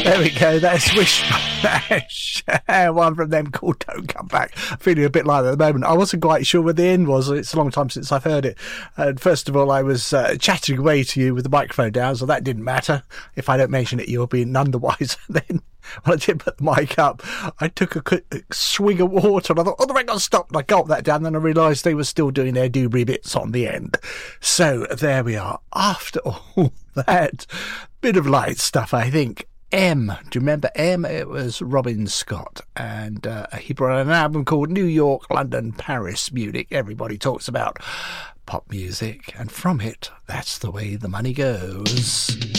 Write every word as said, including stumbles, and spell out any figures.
There we go. That's Wishmash. One from them called Don't Come Back. Feeling a bit like that at the moment. I wasn't quite sure where the end was. It's a long time since I've heard it. And first of all, I was uh, chatting away to you with the microphone down, so that didn't matter. If I don't mention it, you'll be none the wiser. Then, when I did put the mic up, I took a quick swig of water and I thought, oh, the record stopped. And I gulped that down, and then I realised they were still doing their doobry bits on the end. So there we are. After all that bit of light stuff, I think. M. Do you remember M? It was Robin Scott, and uh, he brought an album called New York, London, Paris, Munich. Everybody talks about pop music, and from it, that's the way the money goes.